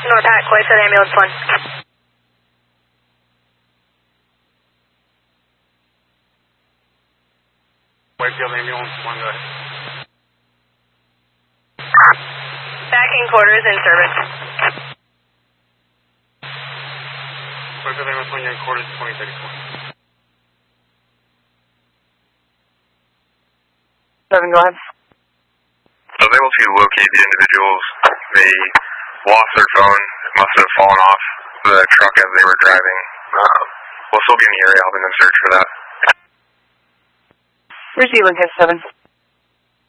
North Hat, Whitefield Ambulance 1. Whitefield Ambulance 1, go ahead. Back in quarters in service. Whitefield Ambulance 1, you're in quarters 2034. 7, go ahead. I was able to locate the individuals. They lost their phone. It must have fallen off the truck as they were driving. We'll still be in the area helping them search for that. Receiving, 7.